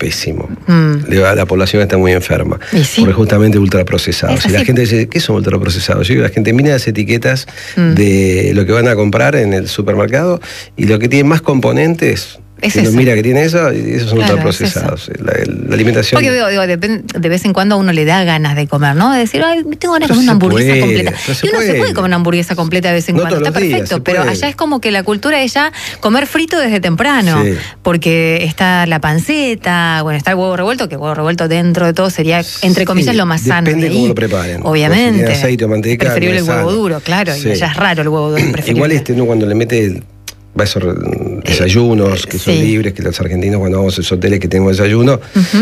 pésimo. La población está muy enferma. Sí. Porque justamente ultraprocesados. Y la gente dice, ¿qué son ultraprocesados? Yo digo, la gente mira las etiquetas de lo que van a comprar en el supermercado y lo que tiene más componentes. Si uno mira que tiene eso, y esos son ultraprocesados. La alimentación. Porque de vez en cuando a uno le da ganas de comer, ¿no? De decir, ay, tengo ganas de comer una hamburguesa completa. Y uno se puede comer una hamburguesa completa de vez en cuando, está perfecto. Pero allá es como que la cultura es ya comer frito desde temprano. Sí. Porque está la panceta, bueno, está el huevo revuelto, que el huevo revuelto dentro de todo sería, entre comillas, lo más sano. Depende de cómo lo preparen. Obviamente. Si tiene aceite o manteca. Preferible el huevo duro, claro. Y allá es raro el huevo duro. Igual uno cuando le mete. Va a esos desayunos que son libres, que los argentinos cuando vamos a esos hoteles que tenemos desayuno,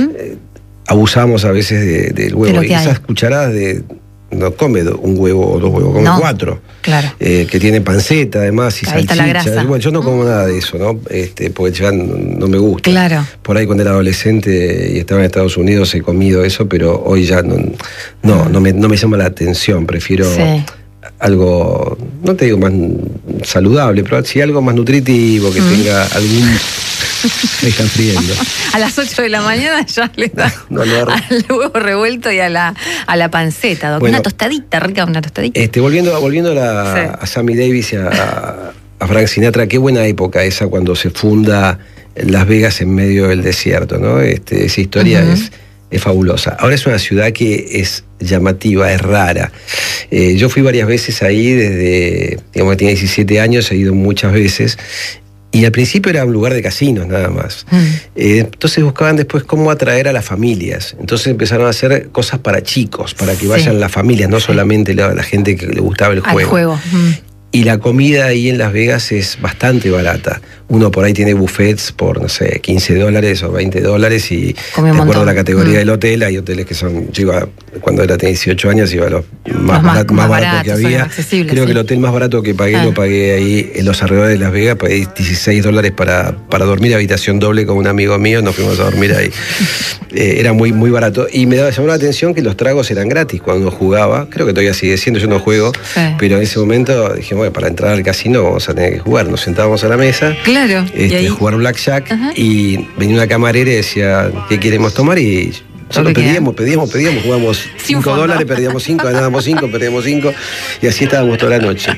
abusamos a veces del huevo. Y esas cucharadas no come un huevo o dos huevos, come 4. Claro. Que tienen panceta además y salchicha. Bueno, yo no como nada de eso, ¿no? Porque ya no me gusta. Claro. Por ahí cuando era adolescente y estaba en Estados Unidos he comido eso, pero hoy ya no me llama la atención. Prefiero algo, no te digo más saludable, pero sí algo más nutritivo, que tenga algún... Me están friendo. A las 8 de la mañana ya le da al huevo revuelto y a la panceta, Doc. Bueno, una tostadita, rica, una tostadita. Volviendo a Sammy Davis y a Frank Sinatra, qué buena época esa cuando se funda Las Vegas en medio del desierto, ¿no? Esa historia es fabulosa. Ahora es una ciudad que es llamativa, es rara. Yo fui varias veces ahí desde, digamos, que tenía 17 años, he ido muchas veces. Y al principio era un lugar de casinos nada más. Entonces buscaban después cómo atraer a las familias. Entonces empezaron a hacer cosas para chicos, para que vayan las familias, no solamente la gente que le gustaba el juego. Y la comida ahí en Las Vegas es bastante barata. Uno por ahí tiene buffets por, no sé, $15 o $20 y de acuerdo a la categoría del hotel, hay hoteles que son... Yo iba, cuando tenía 18 años, iba a los más baratos que había. Creo que el hotel más barato que pagué lo pagué ahí en los alrededores de Las Vegas, pagué $16 para dormir, habitación doble con un amigo mío, nos fuimos a dormir ahí. Era muy, muy barato. Y me llamó la atención que los tragos eran gratis cuando jugaba. Creo que todavía sigue siendo, yo no juego, pero en ese momento dije, bueno, para entrar al casino vamos a tener que jugar. Nos sentábamos a la mesa, jugar blackjack, y venía una camarera y decía, ¿qué queremos tomar? Y nosotros pedíamos, jugamos $5, perdíamos 5, ganábamos 5, perdíamos 5, y así estábamos toda la noche.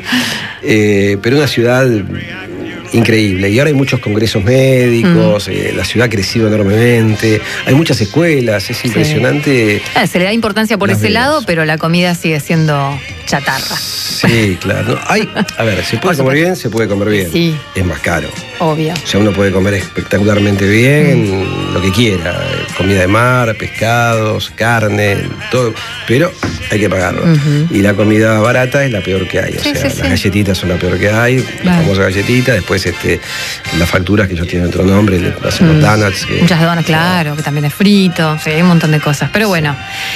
Pero una ciudad increíble. Y ahora hay muchos congresos médicos, la ciudad ha crecido enormemente, hay muchas escuelas, es impresionante. Se le da importancia por ese lado, pero la comida sigue siendo chatarra. Sí, claro. A ver, ¿se puede comer bien? Se puede comer bien. Sí. Es más caro. Obvio. O sea, uno puede comer espectacularmente bien, lo que quiera. Comida de mar, pescados, carne, todo. Pero hay que pagarlo. Y la comida barata es la peor que hay. O sea, las galletitas son la peor que hay. La famosa galletita. Después las facturas que ellos tienen otro nombre. Hacen los donuts. Muchas donuts, claro, que también es frito. Sí, hay un montón de cosas. Pero bueno,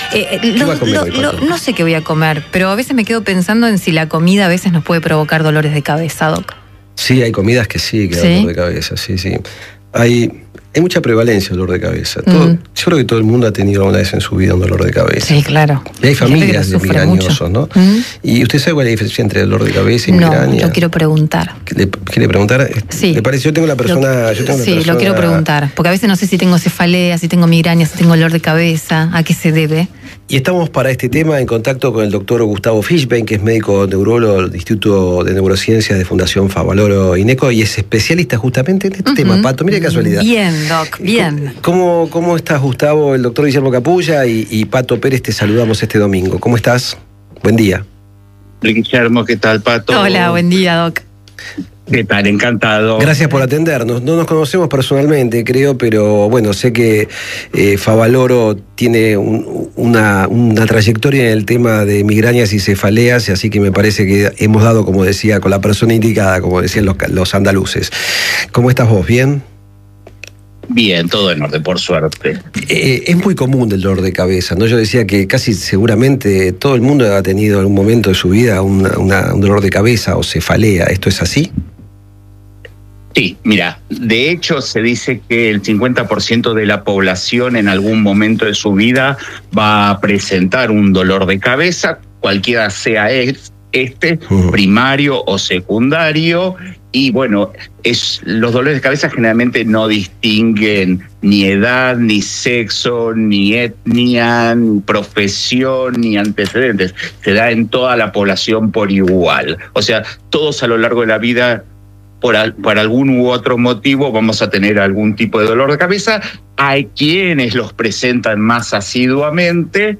no sé qué voy a comer, pero a veces me quedo pensando en si la comida a veces nos puede provocar dolores de cabeza, Doc. Sí, hay comidas que sí, que dan dolor de cabeza, sí. Hay mucha prevalencia del dolor de cabeza. Yo creo que todo el mundo ha tenido alguna vez en su vida un dolor de cabeza. Sí, claro. Y hay familias de migrañosos, ¿no? ¿Y usted sabe cuál es la diferencia entre dolor de cabeza y migraña? No, yo quiero preguntar. ¿Quiere preguntar? Sí. ¿Le parece? Yo tengo la persona... lo quiero preguntar, porque a veces no sé si tengo cefalea, si tengo migraña, si tengo dolor de cabeza, ¿a qué se debe? Y estamos para este tema en contacto con el doctor Gustavo Fishbein, que es médico neurólogo del Instituto de Neurociencias de Fundación Favaloro INECO, y es especialista justamente en este tema, Pato. Mira qué casualidad. Bien, Doc, bien. ¿Cómo estás, Gustavo? El doctor Guillermo Capulla y Pato Pérez, te saludamos este domingo. ¿Cómo estás? Buen día. Guillermo, ¿qué tal, Pato? Hola, buen día, Doc. ¿Qué tal? Encantado. Gracias por atendernos. No nos conocemos personalmente, creo, pero bueno, sé que Favaloro tiene una trayectoria en el tema de migrañas y cefaleas, así que me parece que hemos dado, como decía, con la persona indicada, como decían los andaluces. ¿Cómo estás vos? ¿Bien? Bien, todo en orden, por suerte. Es muy común el dolor de cabeza, ¿no? Yo decía que casi seguramente todo el mundo ha tenido en algún momento de su vida un dolor de cabeza o cefalea. ¿Esto es así? Sí, mira, de hecho se dice que el 50% de la población en algún momento de su vida va a presentar un dolor de cabeza, cualquiera sea primario o secundario. Y bueno, los dolores de cabeza generalmente no distinguen ni edad, ni sexo, ni etnia, ni profesión, ni antecedentes. Se da en toda la población por igual. O sea, todos a lo largo de la vida, por algún u otro motivo, vamos a tener algún tipo de dolor de cabeza. Hay quienes los presentan más asiduamente.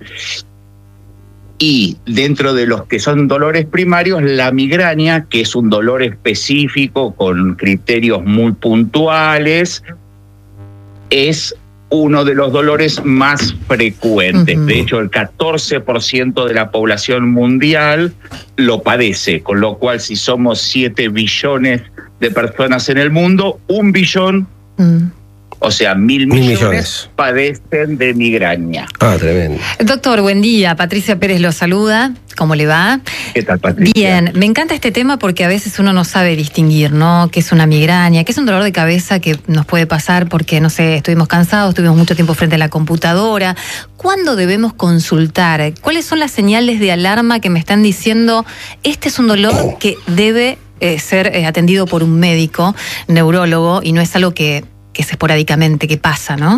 Y dentro de los que son dolores primarios, la migraña, que es un dolor específico con criterios muy puntuales, es uno de los dolores más frecuentes. De hecho, el 14% de la población mundial lo padece, con lo cual si somos 7 billones de personas en el mundo, 1 billón... O sea, 1.000 millones padecen de migraña. Tremendo. Doctor, buen día. Patricia Pérez lo saluda. ¿Cómo le va? ¿Qué tal, Patricia? Bien, me encanta este tema porque a veces uno no sabe distinguir, ¿no? ¿Qué es una migraña? ¿Qué es un dolor de cabeza que nos puede pasar porque, no sé, estuvimos cansados, estuvimos mucho tiempo frente a la computadora? ¿Cuándo debemos consultar? ¿Cuáles son las señales de alarma que me están diciendo este es un dolor que debe ser atendido por un médico, neurólogo, y no es algo que es esporádicamente, que pasa, ¿no?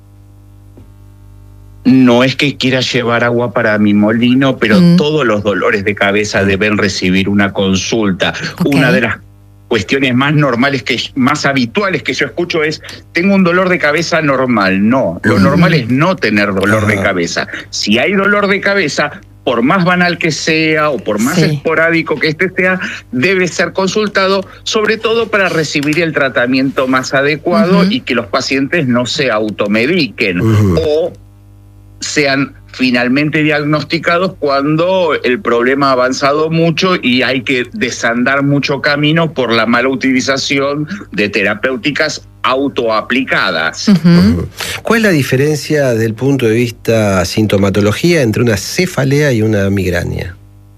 No es que quiera llevar agua para mi molino, pero todos los dolores de cabeza deben recibir una consulta. Una de las cuestiones más normales, más habituales que yo escucho es: tengo un dolor de cabeza normal. No, lo normal es no tener dolor de cabeza. Si hay dolor de cabeza, por más banal que sea o por más esporádico que sea, debe ser consultado, sobre todo para recibir el tratamiento más adecuado y que los pacientes no se automediquen o sean finalmente diagnosticados cuando el problema ha avanzado mucho y hay que desandar mucho camino por la mala utilización de terapéuticas autoaplicadas. ¿Cuál es la diferencia del punto de vista sintomatología entre una cefalea y una migraña?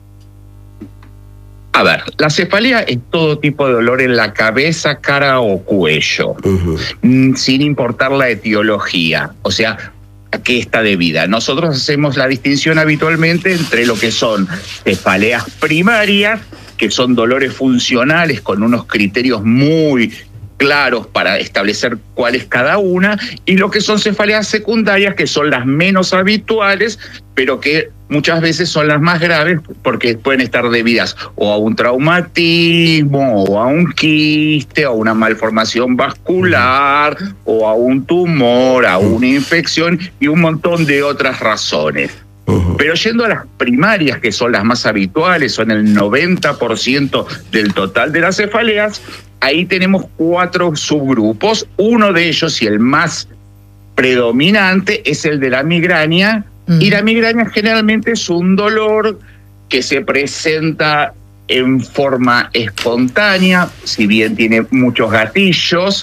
A ver, la cefalea es todo tipo de dolor en la cabeza, cara o cuello, sin importar la etiología. O sea, ¿a qué está debida? Nosotros hacemos la distinción habitualmente entre lo que son cefaleas primarias, que son dolores funcionales con unos criterios muy claros para establecer cuál es cada una, y lo que son cefaleas secundarias, que son las menos habituales, pero que muchas veces son las más graves porque pueden estar debidas o a un traumatismo, o a un quiste, o a una malformación vascular, o a un tumor, a una infección y un montón de otras razones. Pero yendo a las primarias, que son las más habituales, son el 90% del total de las cefaleas, ahí tenemos 4 subgrupos. Uno de ellos, y el más predominante, es el de la migraña. Y la migraña generalmente es un dolor que se presenta en forma espontánea, si bien tiene muchos gatillos,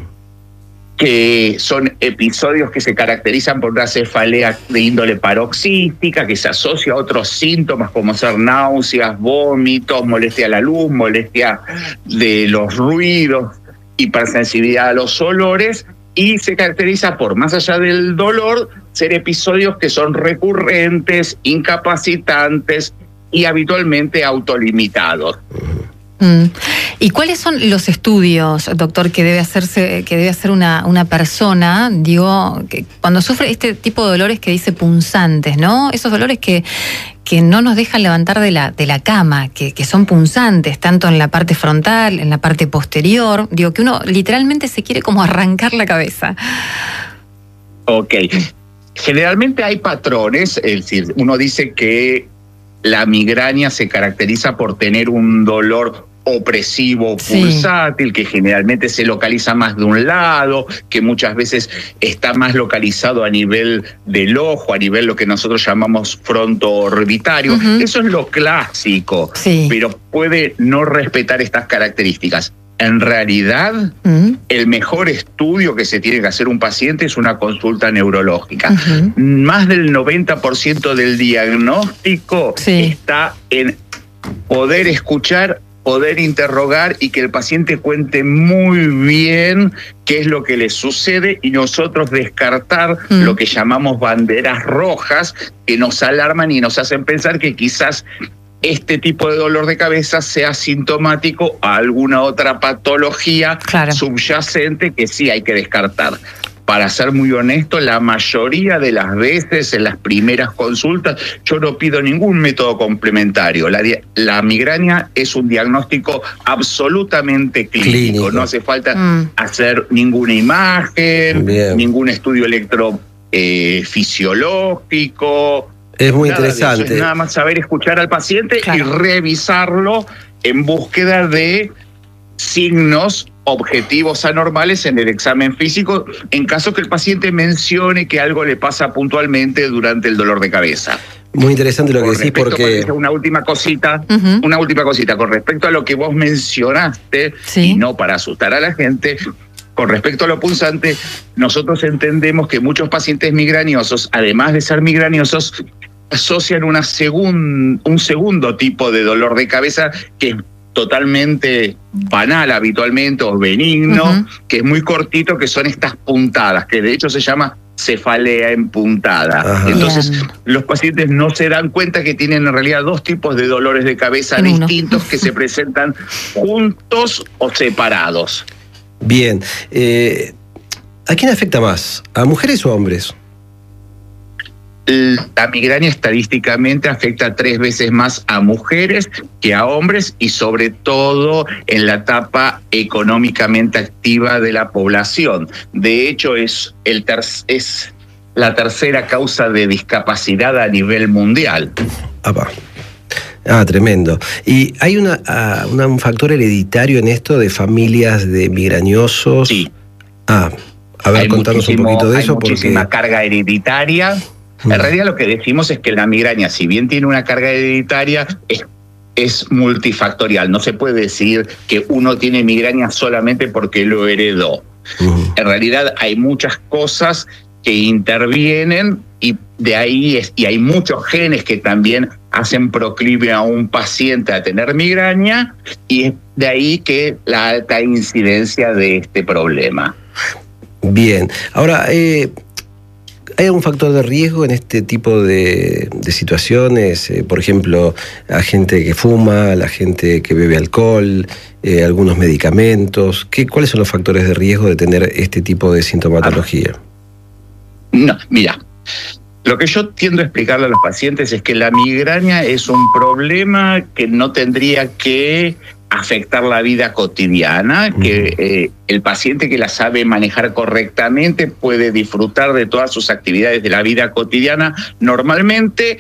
que son episodios que se caracterizan por una cefalea de índole paroxística, que se asocia a otros síntomas como ser náuseas, vómitos, molestia a la luz, molestia de los ruidos, hipersensibilidad a los olores, y se caracteriza por, más allá del dolor, ser episodios que son recurrentes, incapacitantes y habitualmente autolimitados. ¿Y cuáles son los estudios, doctor, que debe hacer una persona, digo, que cuando sufre este tipo de dolores que dice punzantes, ¿no? Esos dolores que no nos dejan levantar de la cama, que son punzantes, tanto en la parte frontal, en la parte posterior, digo, que uno literalmente se quiere como arrancar la cabeza. Ok. Generalmente hay patrones, es decir, uno dice que la migraña se caracteriza por tener un dolor opresivo, pulsátil, que generalmente se localiza más de un lado, que muchas veces está más localizado a nivel del ojo, a nivel lo que nosotros llamamos fronto-orbitario. Eso es lo clásico, pero puede no respetar estas características. En realidad, el mejor estudio que se tiene que hacer un paciente es una consulta neurológica. Más del 90% del diagnóstico está en poder escuchar, poder interrogar y que el paciente cuente muy bien qué es lo que le sucede y nosotros descartar lo que llamamos banderas rojas que nos alarman y nos hacen pensar que quizás este tipo de dolor de cabeza sea sintomático a alguna otra patología subyacente que sí hay que descartar. Para ser muy honesto, la mayoría de las veces en las primeras consultas yo no pido ningún método complementario. La migraña es un diagnóstico absolutamente clínico. No hace falta hacer ninguna imagen, ningún estudio electrofisiológico. Es muy interesante. Es nada más saber escuchar al paciente y revisarlo en búsqueda de signos objetivos anormales en el examen físico, en caso que el paciente mencione que algo le pasa puntualmente durante el dolor de cabeza. Muy interesante lo que decís, porque... Una última cosita con respecto a lo que vos mencionaste, y no para asustar a la gente. Con respecto a lo punzante, nosotros entendemos que muchos pacientes migrañosos, además de ser migrañosos, asocian un segundo tipo de dolor de cabeza que es totalmente banal habitualmente o benigno, que es muy cortito, que son estas puntadas, que de hecho se llama cefalea empuntada. Entonces los pacientes no se dan cuenta que tienen en realidad dos tipos de dolores de cabeza distintos que se presentan juntos o separados. Bien. ¿A quién afecta más? ¿A mujeres o a hombres? La migraña estadísticamente afecta 3 veces más a mujeres que a hombres, y sobre todo en la etapa económicamente activa de la población. De hecho, es la tercera causa de discapacidad a nivel mundial. Tremendo. ¿Y hay un factor hereditario en esto de familias de migrañosos? Sí. A ver, contanos un poquito de eso. Hay muchísima carga hereditaria. En realidad lo que decimos es que la migraña, si bien tiene una carga hereditaria, es multifactorial. No se puede decir que uno tiene migraña solamente porque lo heredó. En realidad hay muchas cosas que intervienen y de ahí y hay muchos genes que también hacen proclive a un paciente a tener migraña, y es de ahí que la alta incidencia de este problema. Bien. Ahora, ¿hay algún factor de riesgo en este tipo de situaciones? Por ejemplo, la gente que fuma, la gente que bebe alcohol, algunos medicamentos. ¿Cuáles son los factores de riesgo de tener este tipo de sintomatología? No, mira, lo que yo tiendo a explicarle a los pacientes es que la migraña es un problema que no tendría que afectar la vida cotidiana, que el paciente que la sabe manejar correctamente puede disfrutar de todas sus actividades de la vida cotidiana normalmente,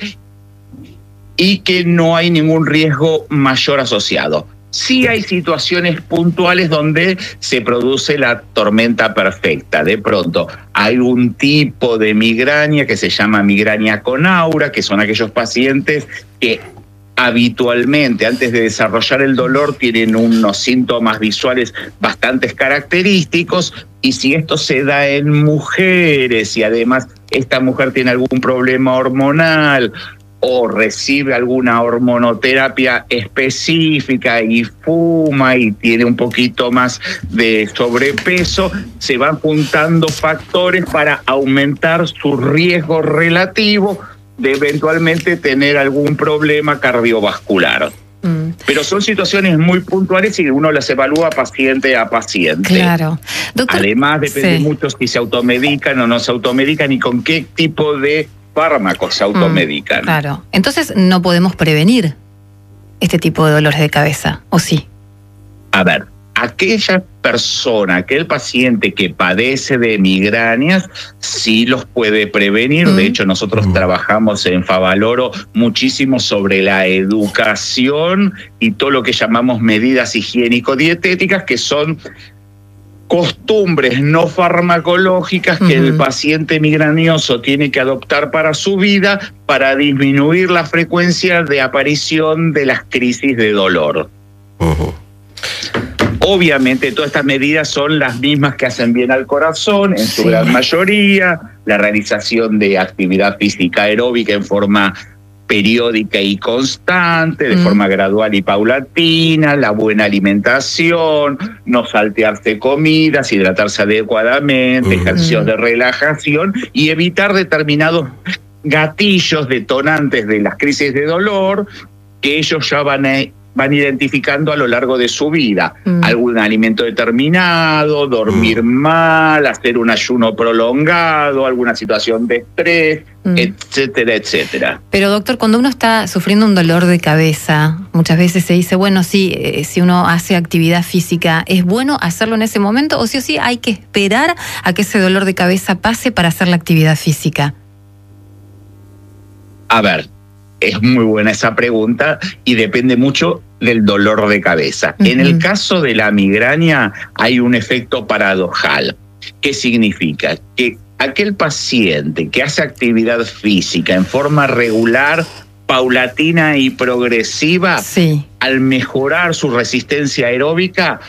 y que no hay ningún riesgo mayor asociado. Sí hay situaciones puntuales donde se produce la tormenta perfecta. De pronto hay un tipo de migraña que se llama migraña con aura, que son aquellos pacientes que habitualmente, antes de desarrollar el dolor, tienen unos síntomas visuales bastante característicos, y si esto se da en mujeres y además esta mujer tiene algún problema hormonal o recibe alguna hormonoterapia específica y fuma y tiene un poquito más de sobrepeso, se van juntando factores para aumentar su riesgo relativo de eventualmente tener algún problema cardiovascular. Pero son situaciones muy puntuales y uno las evalúa paciente a paciente. Claro. Doctor, además depende mucho si se automedican o no se automedican y con qué tipo de fármacos se automedican. Claro. Entonces no podemos prevenir este tipo de dolores de cabeza, ¿o sí? A ver, aquella persona, aquel paciente que padece de migrañas, sí los puede prevenir. De hecho, nosotros trabajamos en Favaloro muchísimo sobre la educación y todo lo que llamamos medidas higiénico-dietéticas, que son costumbres no farmacológicas que el paciente migrañoso tiene que adoptar para su vida para disminuir la frecuencia de aparición de las crisis de dolor. Obviamente todas estas medidas son las mismas que hacen bien al corazón en su gran mayoría: la realización de actividad física aeróbica en forma periódica y constante, de forma gradual y paulatina, la buena alimentación, no saltearse comidas, hidratarse adecuadamente, ejercicios de relajación y evitar determinados gatillos detonantes de las crisis de dolor, que ellos ya van identificando a lo largo de su vida. Algún alimento determinado, dormir mal, hacer un ayuno prolongado, alguna situación de estrés, etcétera, etcétera. Pero doctor, cuando uno está sufriendo un dolor de cabeza, muchas veces se dice, bueno, sí, si uno hace actividad física, ¿es bueno hacerlo en ese momento o sí o sí hay que esperar a que ese dolor de cabeza pase para hacer la actividad física? A ver, es muy buena esa pregunta y depende mucho del dolor de cabeza. En el caso de la migraña hay un efecto paradojal. ¿Qué significa? Que aquel paciente que hace actividad física en forma regular, paulatina y progresiva, al mejorar su resistencia aeróbica,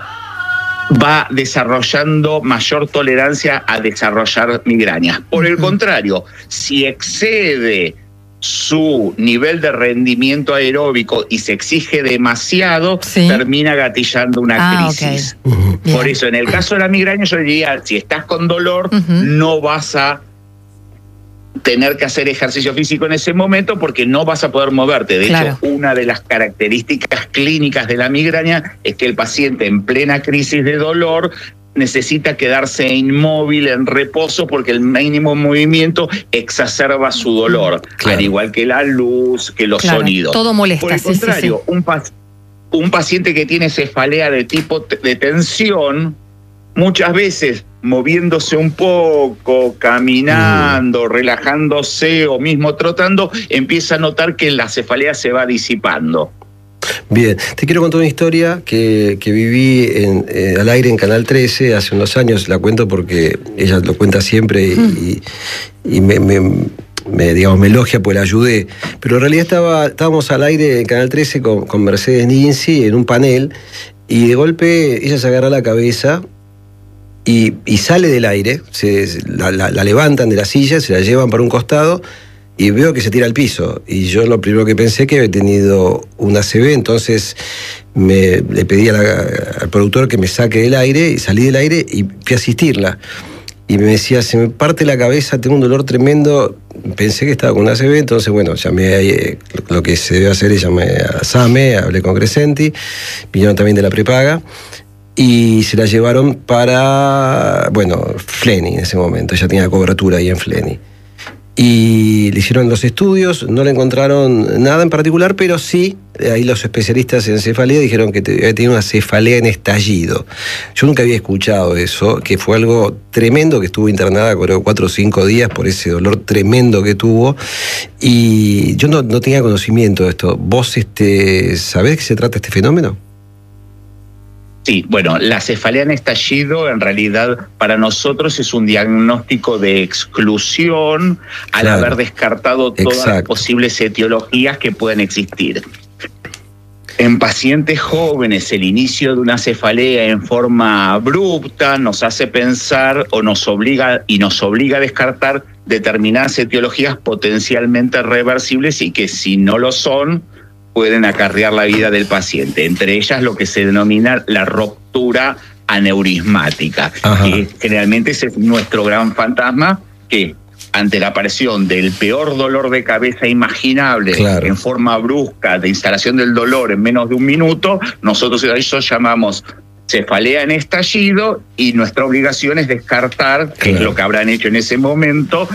va desarrollando mayor tolerancia a desarrollar migrañas. Por el contrario, si excede su nivel de rendimiento aeróbico y se exige demasiado, termina gatillando una crisis. Por eso, en el caso de la migraña, yo diría, si estás con dolor, no vas a tener que hacer ejercicio físico en ese momento porque no vas a poder moverte. De hecho, una de las características clínicas de la migraña es que el paciente en plena crisis de dolor necesita quedarse inmóvil, en reposo, porque el mínimo movimiento exacerba su dolor, al igual que la luz, que los sonidos. Todo molesta. Por el contrario, un paciente que tiene cefalea de tipo de tensión, muchas veces moviéndose un poco, caminando, relajándose o mismo trotando, empieza a notar que la cefalea se va disipando. Bien, te quiero contar una historia que viví al aire en Canal 13 hace unos años. La cuento porque ella lo cuenta siempre y me elogia porque la ayudé. Pero en realidad estábamos al aire en Canal 13 con Mercedes Ninzi en un panel y de golpe ella se agarra la cabeza y sale del aire, la levantan de la silla, se la llevan para un costado y veo que se tira al piso. Y yo lo primero que pensé que había tenido una ACV, entonces le pedí al productor que me saque del aire y salí del aire y fui a asistirla. Y me decía, se me parte la cabeza, tengo un dolor tremendo. Pensé que estaba con una ACV, entonces bueno, llamé lo que se debe hacer es llamé a SAME, hablé con Crescenti, vinieron también de la prepaga. Y se la llevaron para, Fleni en ese momento, ella tenía cobertura ahí en Fleni. Y le hicieron los estudios, no le encontraron nada en particular, pero sí, ahí los especialistas en cefalea dijeron que había tenido una cefalea en estallido. Yo nunca había escuchado eso, que fue algo tremendo, que estuvo internada, creo, 4 o 5 días por ese dolor tremendo que tuvo. Y yo no tenía conocimiento de esto. ¿Vos sabés de qué se trata este fenómeno? Sí, bueno, la cefalea en estallido en realidad para nosotros es un diagnóstico de exclusión al haber descartado todas las posibles etiologías que pueden existir. En pacientes jóvenes, el inicio de una cefalea en forma abrupta nos hace pensar o nos obliga a descartar determinadas etiologías potencialmente reversibles y que si no lo son, pueden acarrear la vida del paciente, entre ellas lo que se denomina la ruptura aneurismática, que generalmente es nuestro gran fantasma, que ante la aparición del peor dolor de cabeza imaginable en forma brusca, de instalación del dolor en menos de un minuto, nosotros a eso llamamos cefalea en estallido y nuestra obligación es descartar, que es lo que habrán hecho en ese momento,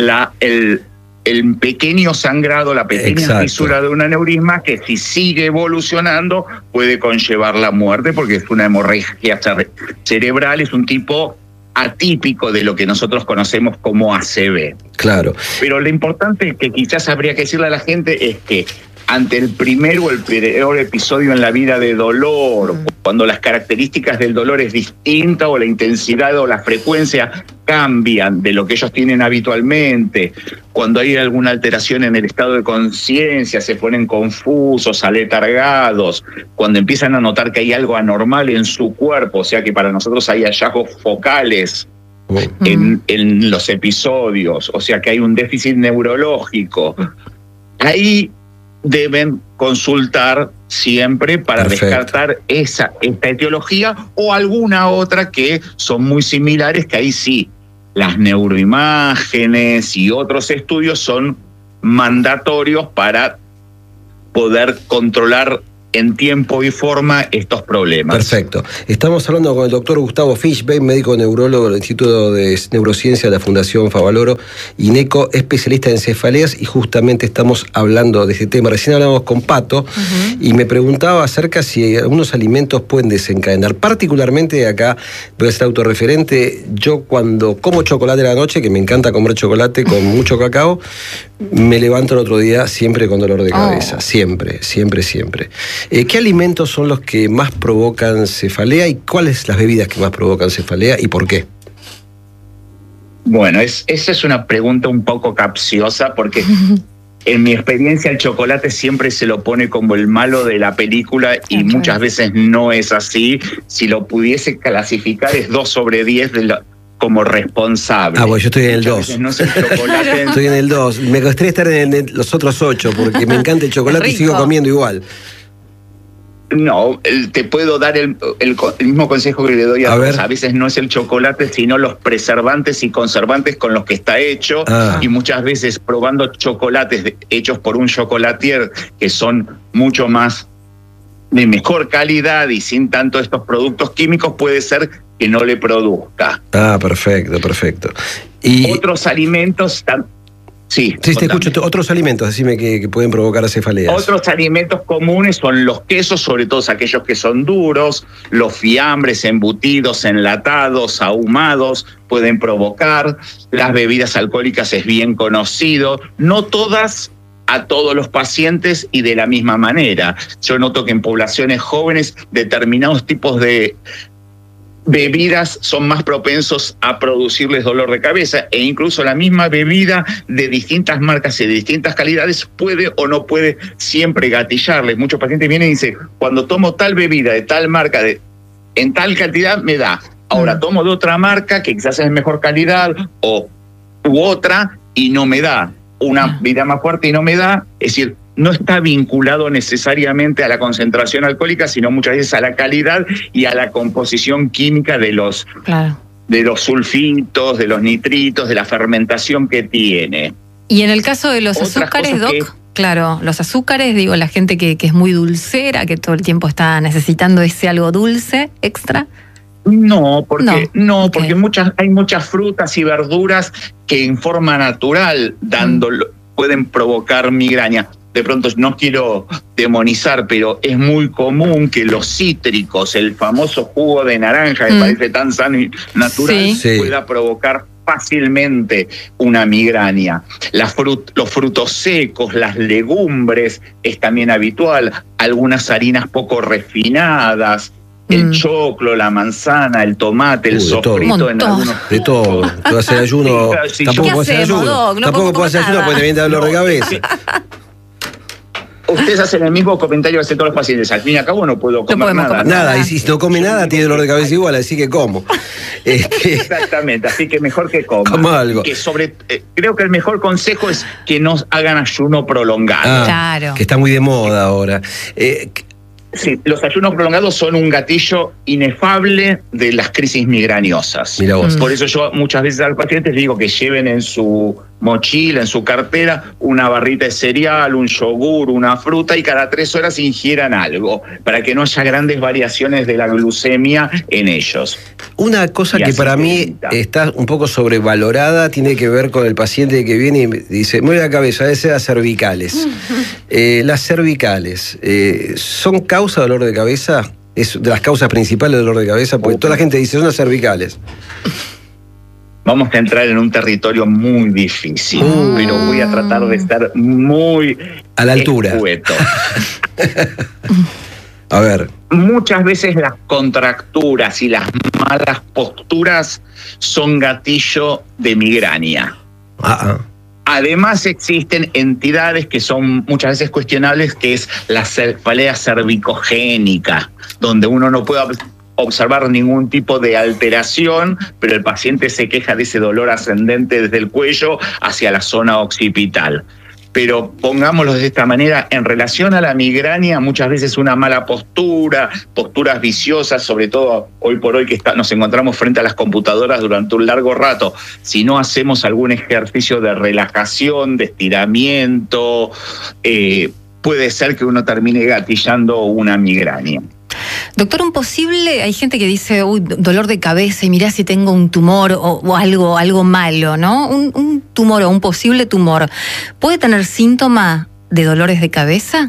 el pequeño sangrado, la pequeña fisura de un aneurisma que si sigue evolucionando puede conllevar la muerte porque es una hemorragia cerebral, es un tipo atípico de lo que nosotros conocemos como ACV. Claro. Pero lo importante que quizás habría que decirle a la gente es que ante el primer o el peor episodio en la vida de dolor, cuando las características del dolor es distinta o la intensidad o la frecuencia cambian de lo que ellos tienen habitualmente, cuando hay alguna alteración en el estado de conciencia, se ponen confusos, aletargados, cuando empiezan a notar que hay algo anormal en su cuerpo, o sea que para nosotros hay hallazgos focales en los episodios, o sea que hay un déficit neurológico, ahí deben consultar siempre para descartar esta etiología o alguna otra que son muy similares, que ahí sí, las neuroimágenes y otros estudios son mandatorios para poder controlar en tiempo y forma estos problemas. Perfecto. Estamos hablando con el doctor Gustavo Fischbein, médico neurólogo del Instituto de Neurociencia de la Fundación Favaloro, INECO, especialista en cefaleas, y justamente estamos hablando de este tema. Recién hablamos con Pato y me preguntaba acerca si algunos alimentos pueden desencadenar. Particularmente acá, voy a ser autorreferente, yo cuando como chocolate a la noche, que me encanta comer chocolate con mucho cacao, me levanto el otro día siempre con dolor de cabeza. Siempre. ¿Qué alimentos son los que más provocan cefalea y cuáles las bebidas que más provocan cefalea y por qué? Bueno, esa es una pregunta un poco capciosa porque en mi experiencia el chocolate siempre se lo pone como el malo de la película y muchas veces no es así. Si lo pudiese clasificar es 2 sobre 10 como responsable. Bueno, yo estoy en el 2. No sé, el chocolate. Estoy en el 2. Me gustaría estar en los otros 8 porque me encanta el chocolate y sigo comiendo igual. No, te puedo dar el mismo consejo que le doy a todos. A veces no es el chocolate, sino los preservantes y conservantes con los que está hecho. Y muchas veces probando chocolates hechos por un chocolatier que son mucho más de mejor calidad y sin tanto estos productos químicos, puede ser que no le produzca. Perfecto. Y otros alimentos... Sí, te escucho. Otros alimentos, decime que pueden provocar cefaleas. Otros alimentos comunes son los quesos, sobre todo aquellos que son duros, los fiambres, embutidos, enlatados, ahumados, pueden provocar. Las bebidas alcohólicas es bien conocido. No todas a todos los pacientes y de la misma manera. Yo noto que en poblaciones jóvenes determinados tipos de bebidas son más propensos a producirles dolor de cabeza, e incluso la misma bebida de distintas marcas y de distintas calidades puede o no puede siempre gatillarles. Muchos pacientes vienen y dicen, cuando tomo tal bebida de tal marca, en tal cantidad me da. Ahora tomo de otra marca que quizás es de mejor calidad u otra y no me da. Una bebida más fuerte y no me da. Es decir, no está vinculado necesariamente a la concentración alcohólica, sino muchas veces a la calidad y a la composición química de los sulfitos, de los nitritos, de la fermentación que tiene. Y en el caso de los azúcares, Doc, claro, los azúcares, digo, la gente que es muy dulcera, que todo el tiempo está necesitando ese algo dulce extra. No, porque hay muchas frutas y verduras que en forma natural pueden provocar migraña. De pronto no quiero demonizar, pero es muy común que los cítricos, el famoso jugo de naranja, que parece tan sano y natural, pueda provocar fácilmente una migraña. Los frutos secos, las legumbres es también habitual, algunas harinas poco refinadas, el choclo, la manzana, el tomate, el sofrito en algunos... De todo. Tú haces ayuno... Tampoco puedo hacer ayuno. Tampoco puedo hacer ayuno porque te viene dolor de cabeza. Ustedes hacen el mismo comentario que hacen todos los pacientes. Al fin y al cabo no puedo comer nada. Y si no come nada, tiene dolor de cabeza igual, así que como. Exactamente, así que mejor que coma. Como algo. Creo que el mejor consejo es que no hagan ayuno prolongado. Claro. Que está muy de moda ahora. Sí, los ayunos prolongados son un gatillo inefable de las crisis migrañosas. Mira vos. Por eso yo muchas veces a los pacientes digo que lleven en su mochila, en su cartera, una barrita de cereal, un yogur, una fruta, y cada 3 horas ingieran algo, para que no haya grandes variaciones de la glucemia en ellos. Una cosa que para mí está un poco sobrevalorada tiene que ver con el paciente que viene y dice, me duele la cabeza, debe ser las cervicales. Las cervicales, ¿son causa de dolor de cabeza? ¿Es de las causas principales del dolor de cabeza? Porque toda la gente dice, son las cervicales. Vamos a entrar en un territorio muy difícil, pero voy a tratar de estar muy a la altura. Escueto. A ver. Muchas veces las contracturas y las malas posturas son gatillo de migraña. Además existen entidades que son muchas veces cuestionables, que es la cefalea cervicogénica, donde uno no puede observar ningún tipo de alteración, pero el paciente se queja de ese dolor ascendente desde el cuello hacia la zona occipital. Pero pongámoslo de esta manera, en relación a la migraña, muchas veces una mala postura, posturas viciosas, sobre todo hoy por hoy que nos encontramos frente a las computadoras durante un largo rato. Si no hacemos algún ejercicio de relajación, de estiramiento, puede ser que uno termine gatillando una migraña. Doctor, hay gente que dice, uy, dolor de cabeza y mirá si tengo un tumor o algo malo, ¿no? Un tumor o un posible tumor, ¿puede tener síntoma de dolores de cabeza?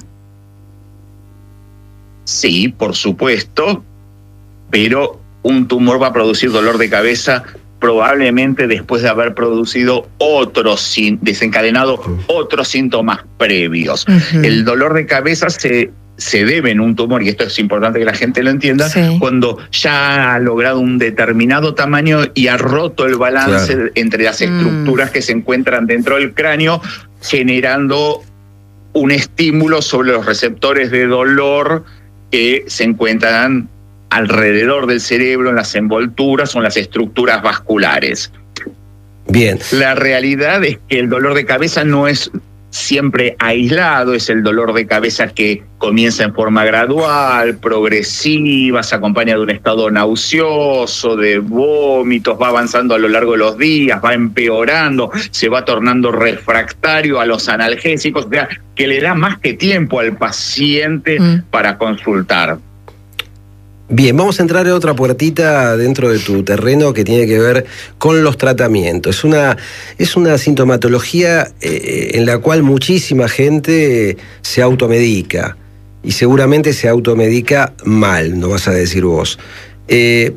Sí, por supuesto, pero un tumor va a producir dolor de cabeza probablemente después de haber producido desencadenado otros síntomas previos. El dolor de cabeza se debe en un tumor, y esto es importante que la gente lo entienda, cuando ya ha logrado un determinado tamaño y ha roto el balance entre las estructuras que se encuentran dentro del cráneo, generando un estímulo sobre los receptores de dolor que se encuentran alrededor del cerebro, en las envolturas o en las estructuras vasculares. Bien. La realidad es que el dolor de cabeza no es siempre aislado, es el dolor de cabeza que comienza en forma gradual, progresiva, se acompaña de un estado nauseoso, de vómitos, va avanzando a lo largo de los días, va empeorando, se va tornando refractario a los analgésicos, o sea, que le da más que tiempo al paciente para consultar. Bien, vamos a entrar en otra puertita dentro de tu terreno que tiene que ver con los tratamientos. Es una sintomatología en la cual muchísima gente se automedica y seguramente se automedica mal, no vas a decir vos. ¿Qué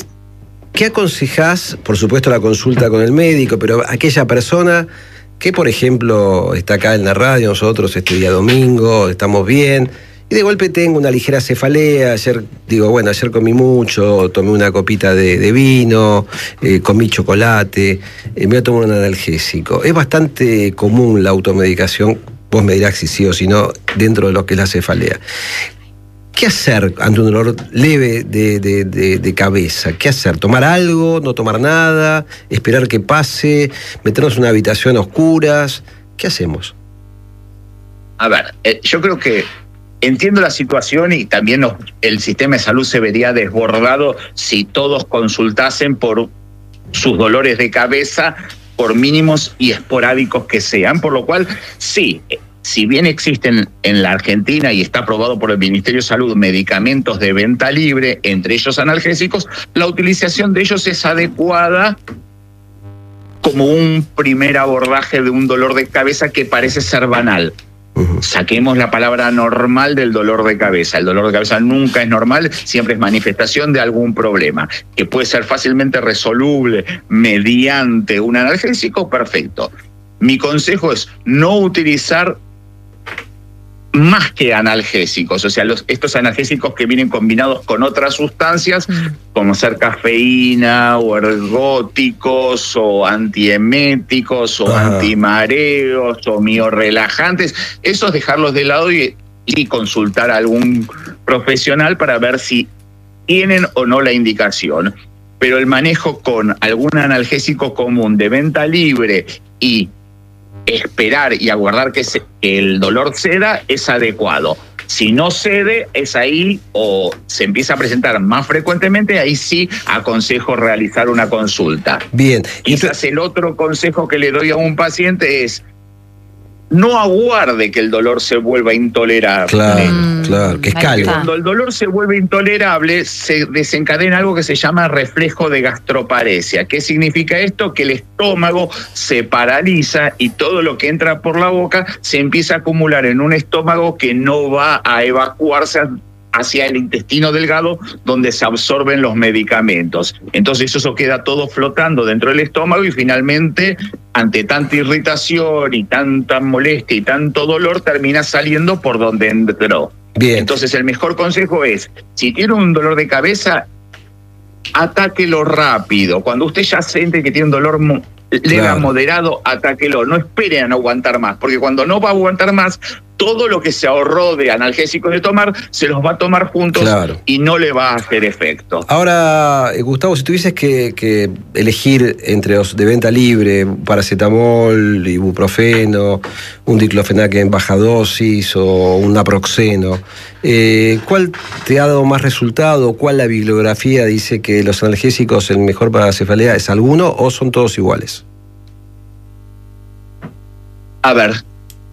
aconsejás? Por supuesto la consulta con el médico, pero aquella persona que, por ejemplo, está acá en la radio, nosotros este día domingo, estamos bien, y de golpe tengo una ligera cefalea. Ayer comí mucho, tomé una copita de vino, comí chocolate, me voy a tomar un analgésico. Es bastante común la automedicación, vos me dirás si sí o si no, dentro de lo que es la cefalea. ¿Qué hacer ante un dolor leve de cabeza? ¿Qué hacer? ¿Tomar algo? ¿No tomar nada? ¿Esperar que pase? ¿Meternos en una habitación a oscuras? ¿Qué hacemos? A ver, yo creo que entiendo la situación y también el sistema de salud se vería desbordado si todos consultasen por sus dolores de cabeza, por mínimos y esporádicos que sean, por lo cual sí, si bien existen en la Argentina y está aprobado por el Ministerio de Salud medicamentos de venta libre, entre ellos analgésicos, la utilización de ellos es adecuada como un primer abordaje de un dolor de cabeza que parece ser banal. Saquemos la palabra normal del dolor de cabeza. El dolor de cabeza nunca es normal, siempre es manifestación de algún problema, que puede ser fácilmente resoluble mediante un analgésico, perfecto. Mi consejo es no utilizar más que analgésicos, o sea, estos analgésicos que vienen combinados con otras sustancias, como ser cafeína o ergóticos o antieméticos o antimareos o miorrelajantes, esos dejarlos de lado y consultar a algún profesional para ver si tienen o no la indicación. Pero el manejo con algún analgésico común de venta libre y esperar y aguardar que el dolor ceda es adecuado. Si no cede, es ahí o se empieza a presentar más frecuentemente, ahí sí aconsejo realizar una consulta. Bien. Quizás el otro consejo que le doy a un paciente es no aguarde que el dolor se vuelva intolerable. Claro, que escale. Cuando el dolor se vuelve intolerable, se desencadena algo que se llama reflejo de gastroparesia. ¿Qué significa esto? Que el estómago se paraliza y todo lo que entra por la boca se empieza a acumular en un estómago que no va a evacuarse hacia el intestino delgado donde se absorben los medicamentos. Entonces eso queda todo flotando dentro del estómago y finalmente, ante tanta irritación y tanta molestia y tanto dolor, termina saliendo por donde entró. Bien. Entonces el mejor consejo es, si tiene un dolor de cabeza, atáquelo rápido. Cuando usted ya siente que tiene un dolor leve a moderado, atáquelo. No espere a no aguantar más, porque cuando no va a aguantar más, todo lo que se ahorró de analgésicos de tomar, se los va a tomar juntos y no le va a hacer efecto. Ahora, Gustavo, si tuvieses que elegir entre los de venta libre, paracetamol, ibuprofeno, un diclofenac en baja dosis o un naproxeno, ¿cuál te ha dado más resultado? ¿Cuál la bibliografía dice que los analgésicos el mejor para la cefalea es alguno o son todos iguales? A ver,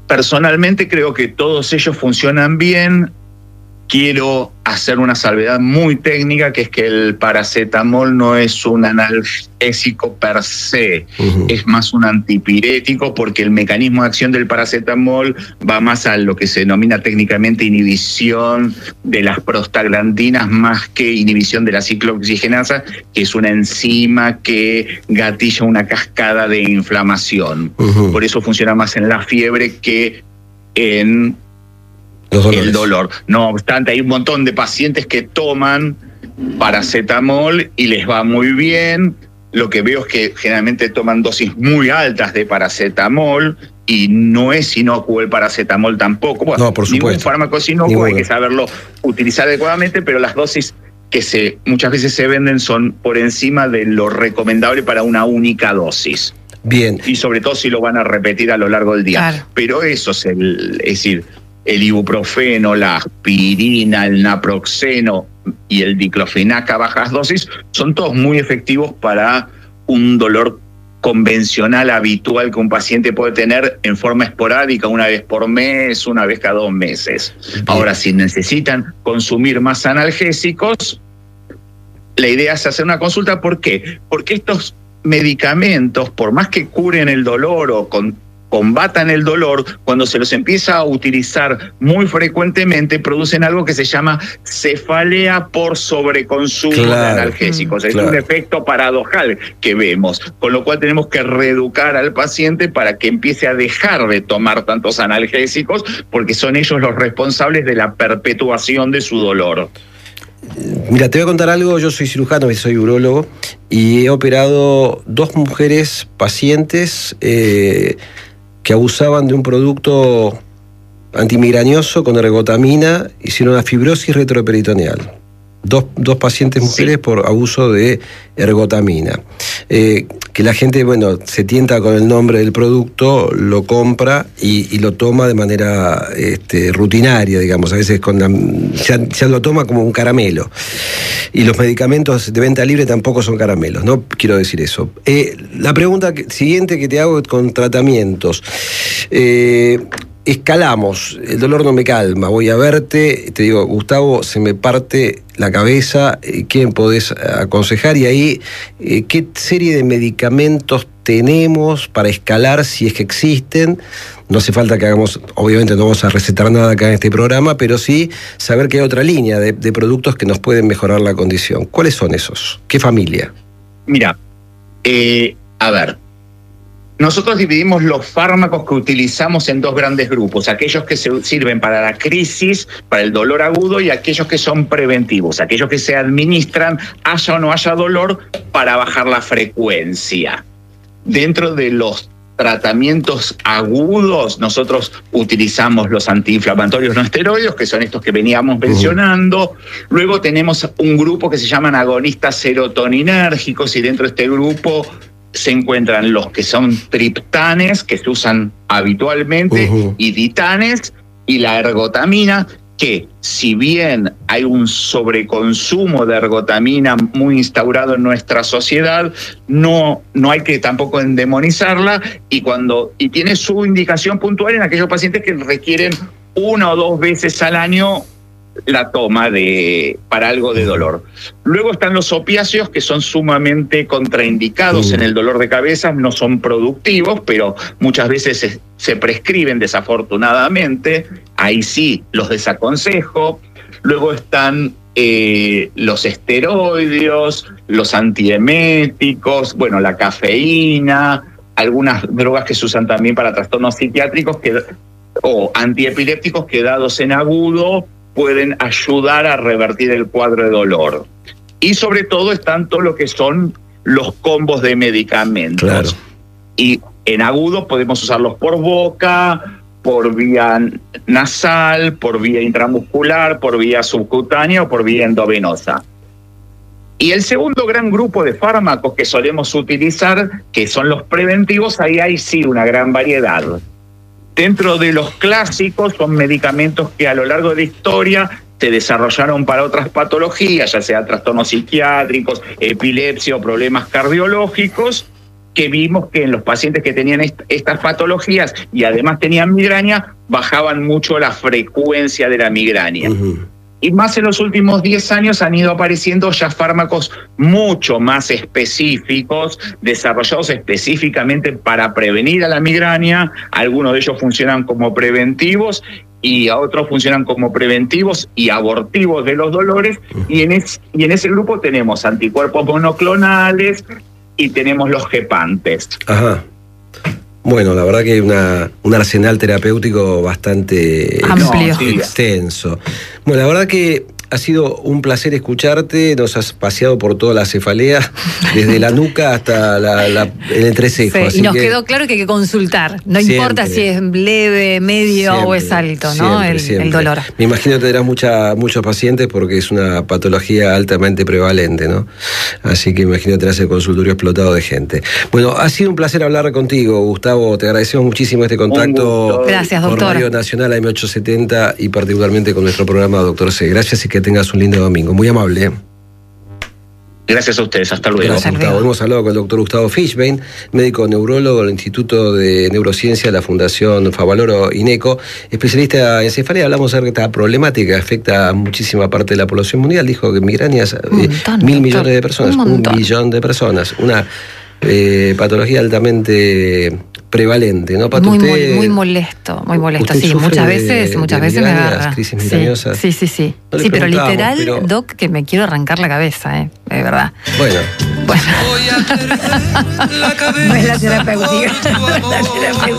Personalmente creo que todos ellos funcionan bien. Quiero hacer una salvedad muy técnica, que es que el paracetamol no es un analgésico per se, es más un antipirético, porque el mecanismo de acción del paracetamol va más a lo que se denomina técnicamente inhibición de las prostaglandinas más que inhibición de la ciclooxigenasa, que es una enzima que gatilla una cascada de inflamación. Por eso funciona más en la fiebre que en el dolor. No obstante, hay un montón de pacientes que toman paracetamol y les va muy bien. Lo que veo es que generalmente toman dosis muy altas de paracetamol y no es inocuo el paracetamol tampoco. Bueno, no, por supuesto. Ningún fármaco es inocuo, hay que saberlo utilizar adecuadamente, pero las dosis que muchas veces se venden son por encima de lo recomendable para una única dosis. Bien. Y sobre todo si lo van a repetir a lo largo del día. Claro. Pero eso es decir, el ibuprofeno, la aspirina, el naproxeno y el diclofenac a bajas dosis son todos muy efectivos para un dolor convencional, habitual, que un paciente puede tener en forma esporádica, una vez por mes, una vez cada 2 meses. Ahora, si necesitan consumir más analgésicos, la idea es hacer una consulta. ¿Por qué? Porque estos medicamentos, por más que curen el dolor o combatan el dolor, cuando se los empieza a utilizar muy frecuentemente, producen algo que se llama cefalea por sobreconsumo de analgésicos. Es un efecto paradojal que vemos, con lo cual tenemos que reeducar al paciente para que empiece a dejar de tomar tantos analgésicos, porque son ellos los responsables de la perpetuación de su dolor. Mira, te voy a contar algo. Yo soy cirujano y soy urólogo, y he operado 2 mujeres pacientes que abusaban de un producto antimigrañoso con ergotamina, hicieron una fibrosis retroperitoneal. Dos pacientes mujeres por abuso de ergotamina. Que la gente, bueno, se tienta con el nombre del producto, lo compra y lo toma de manera rutinaria, digamos. A veces ya lo toma como un caramelo. Y los medicamentos de venta libre tampoco son caramelos, no quiero decir eso. La pregunta siguiente que te hago con tratamientos. Escalamos, el dolor no me calma, voy a verte, te digo, Gustavo, se me parte la cabeza, ¿qué me podés aconsejar? Y ahí, ¿qué serie de medicamentos tenemos para escalar, si es que existen? No hace falta que hagamos, obviamente no vamos a recetar nada acá en este programa, pero sí saber que hay otra línea de productos que nos pueden mejorar la condición. ¿Cuáles son esos? ¿Qué familia? Mira, a ver, nosotros dividimos los fármacos que utilizamos en 2 grandes grupos: aquellos que se sirven para la crisis, para el dolor agudo, y aquellos que son preventivos, aquellos que se administran, haya o no haya dolor, para bajar la frecuencia. Dentro de los tratamientos agudos, nosotros utilizamos los antiinflamatorios no esteroides, que son estos que veníamos mencionando. Luego tenemos un grupo que se llaman agonistas serotoninérgicos, y dentro de este grupo se encuentran los que son triptanes, que se usan habitualmente, y ditanes, y la ergotamina, que si bien hay un sobreconsumo de ergotamina muy instaurado en nuestra sociedad, no hay que tampoco endemonizarla, y tiene su indicación puntual en aquellos pacientes que requieren 1 o 2 veces al año la toma para algo de dolor. Luego están los opiáceos, que son sumamente contraindicados en el dolor de cabeza, no son productivos, pero muchas veces se prescriben desafortunadamente. Ahí sí los desaconsejo. Luego están los esteroides, los antieméticos, bueno, la cafeína, algunas drogas que se usan también para trastornos psiquiátricos o antiepilépticos, que dados en agudo pueden ayudar a revertir el cuadro de dolor. Y sobre todo están todo lo que son los combos de medicamentos. Claro. Y en agudo podemos usarlos por boca, por vía nasal, por vía intramuscular, por vía subcutánea o por vía endovenosa. Y el segundo gran grupo de fármacos que solemos utilizar, que son los preventivos, ahí hay sí una gran variedad. Dentro de los clásicos son medicamentos que a lo largo de la historia se desarrollaron para otras patologías, ya sea trastornos psiquiátricos, epilepsia o problemas cardiológicos, que vimos que en los pacientes que tenían estas patologías y además tenían migraña, bajaban mucho la frecuencia de la migraña. Y más en los últimos 10 años han ido apareciendo ya fármacos mucho más específicos, desarrollados específicamente para prevenir a la migraña. Algunos de ellos funcionan como preventivos y a otros funcionan como preventivos y abortivos de los dolores. Y en ese grupo tenemos anticuerpos monoclonales y tenemos los gepantes. Ajá. Bueno, la verdad que hay un arsenal terapéutico bastante amplio, extenso. Bueno, la verdad que ha sido un placer escucharte, nos has paseado por toda la cefalea, desde la nuca hasta el entrecejo. Sí, y nos quedó claro que hay que consultar, no siempre importa si es leve, medio o es alto, ¿no? El dolor. Me imagino que tendrás muchos pacientes porque es una patología altamente prevalente, ¿no? Así que imagino que tendrás el consultorio explotado de gente. Bueno, ha sido un placer hablar contigo, Gustavo, te agradecemos muchísimo este contacto. Gracias, doctor. Por Radio Nacional AM870 y particularmente con nuestro programa Doctor C. Gracias y que tengas un lindo domingo. Muy amable. Gracias a ustedes. Hasta luego. Gracias, Gustavo. Hemos hablado con el doctor Gustavo Fishbein, médico neurólogo del Instituto de Neurociencia de la Fundación Favaloro INECO, especialista en cefalea. Hablamos de esta problemática que afecta a muchísima parte de la población mundial. Dijo que migrañas 1.000 millones de personas. 1 billón de personas. Una patología altamente prevalente, ¿no? Muy molesto, sí, muchas veces me agarra. Crisis migrañosas. Sí, no sí, pero literal, Doc, que me quiero arrancar la cabeza, de verdad. Bueno. Voy a perder la cabeza. No es la terapéutica.